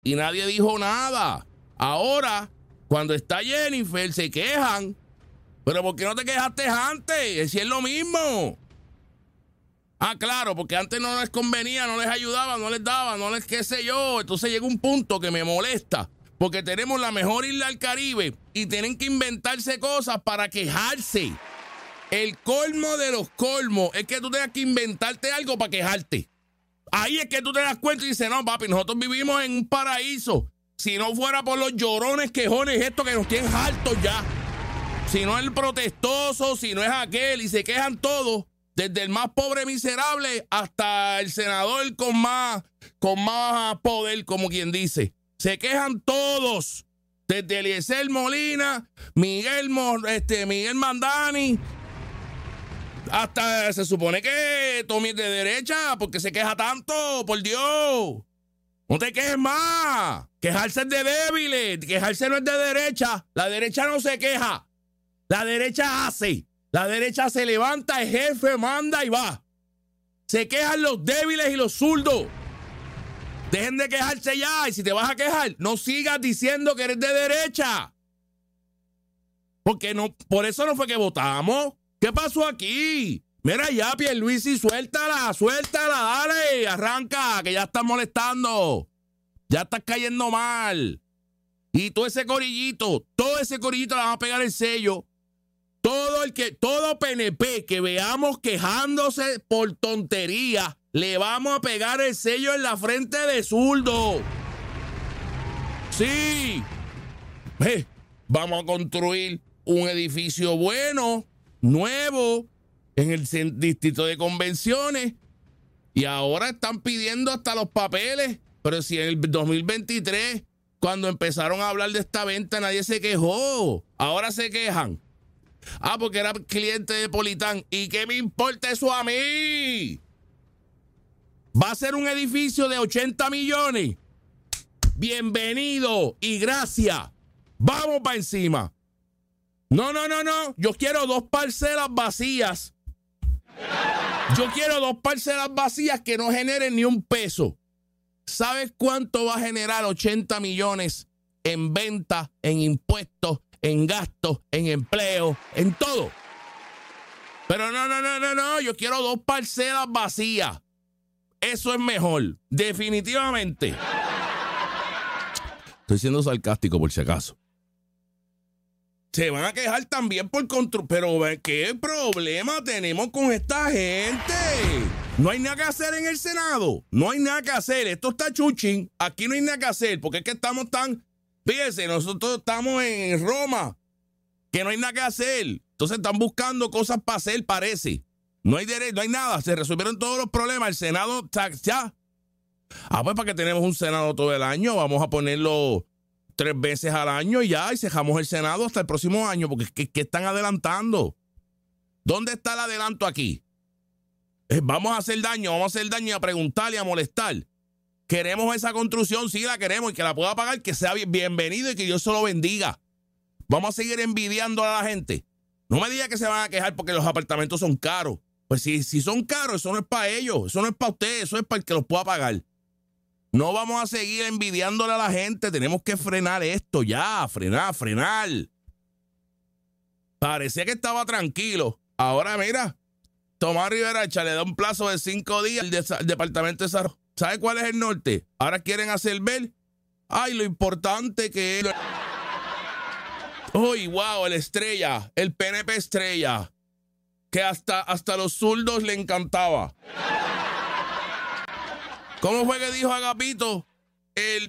y nadie dijo nada. Ahora, cuando está Jennifer, se quejan. Pero ¿por qué no te quejaste antes? Si es lo mismo. Ah, claro, porque antes no les convenía, no les ayudaba, no les daba, no les qué sé yo. Entonces llega un punto que me molesta, porque tenemos la mejor isla del Caribe y tienen que inventarse cosas para quejarse. El colmo de los colmos es que tú tengas que inventarte algo para quejarte. Ahí es que tú te das cuenta y dices, no, papi, nosotros vivimos en un paraíso. Si no fuera por los llorones, quejones, estos que nos tienen hartos ya. Si no es el protestoso, si no es aquel, y se quejan todos. Desde el más pobre miserable hasta el senador con más poder, como quien dice. Se quejan todos. Desde Eliezer Molina, Miguel Mandani, hasta se supone que Tommy es de derecha porque se queja tanto, por Dios. No te quejes más. Quejarse es de débiles. Quejarse no es de derecha. La derecha no se queja. La derecha hace. La derecha se levanta, el jefe manda y va. Se quejan los débiles y los zurdos. Dejen de quejarse ya. Y si te vas a quejar, no sigas diciendo que eres de derecha. Porque no, por eso no fue que votamos. ¿Qué pasó aquí? Mira ya, Pierluisi, suéltala, dale, arranca, que ya estás molestando. Ya estás cayendo mal. Y todo ese corillito le van a pegar el sello. Todo PNP que veamos quejándose por tontería, le vamos a pegar el sello en la frente de zurdo. Sí. Vamos a construir un edificio bueno, nuevo, en el distrito de convenciones. Y ahora están pidiendo hasta los papeles. Pero si en el 2023, cuando empezaron a hablar de esta venta, nadie se quejó. Ahora se quejan. Ah, porque era cliente de Politán. ¿Y qué me importa eso a mí? Va a ser un edificio de 80 millones. Bienvenido y gracias. Vamos para encima. No. Yo quiero 2 parcelas vacías. Yo quiero 2 parcelas vacías que no generen ni un peso. ¿Sabes cuánto va a generar 80 millones en venta, en impuestos, en gastos, en empleo, en todo? Pero no. Yo quiero 2 parcelas vacías. Eso es mejor, definitivamente. Estoy siendo sarcástico por si acaso. Se van a quejar también por control. Pero ¿qué problema tenemos con esta gente? No hay nada que hacer en el Senado. No hay nada que hacer. Esto está chuchín. Aquí no hay nada que hacer. Porque es que estamos tan... Fíjense, nosotros estamos en Roma. Que no hay nada que hacer. Entonces están buscando cosas para hacer, parece. No hay derecho, no hay nada. Se resolvieron todos los problemas. El Senado ya. Pues para que tenemos un Senado todo el año. Vamos a ponerlo 3 veces al año y ya. Y cejamos el Senado hasta el próximo año. Porque ¿qué están adelantando? ¿Dónde está el adelanto aquí? Vamos a hacer daño y a preguntar y a molestar. Queremos esa construcción, sí la queremos y que la pueda pagar, que sea bienvenido y que Dios se lo bendiga. Vamos a seguir envidiando a la gente. No me diga que se van a quejar porque los apartamentos son caros. Pues si son caros, eso no es para ellos, eso no es para ustedes, eso es para el que los pueda pagar. No vamos a seguir envidiándole a la gente, tenemos que frenar esto ya, frenar. Parecía que estaba tranquilo. Ahora mira, Tomás Rivera Chatz le da un plazo de 5 días al Departamento de Desarrollo. ¿Sabe cuál es el norte? Ahora quieren hacer ver, lo importante que es. Wow, el estrella, el PNP estrella, que hasta los zurdos le encantaba. ¿Cómo fue que dijo Agapito? El